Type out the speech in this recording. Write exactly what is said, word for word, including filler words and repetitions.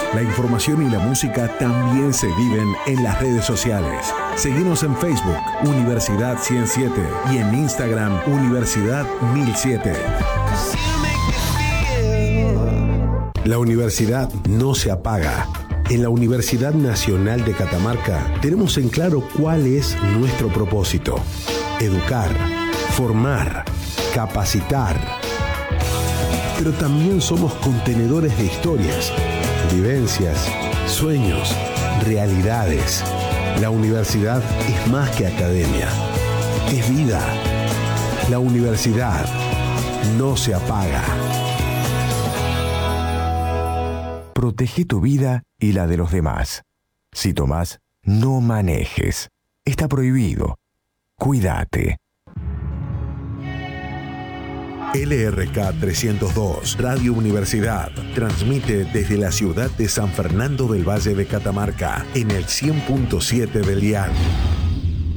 La información y la música también se viven en las redes sociales. Seguimos en Facebook, Universidad ciento siete, y en Instagram, Universidad mil siete. La universidad no se apaga. En la Universidad Nacional de Catamarca tenemos en claro cuál es nuestro propósito: educar, formar, capacitar. Pero también somos contenedores de historias, vivencias, sueños, realidades. La universidad es más que academia, es vida. La universidad no se apaga. Protege tu vida y la de los demás. Si tomás, no manejes. Está prohibido. Cuídate. L R K trescientos dos, Radio Universidad, transmite desde la ciudad de San Fernando del Valle de Catamarca, en el cien punto siete del dial.